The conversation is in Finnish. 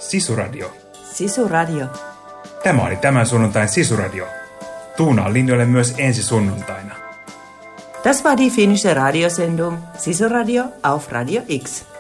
Sisuradio. Sisuradio. Tämä oli tämän sunnuntain Sisuradio. Tuunaa linjoille myös ensi sunnuntaina. Das war die finnische Radiosendung Sisuradio auf Radio X.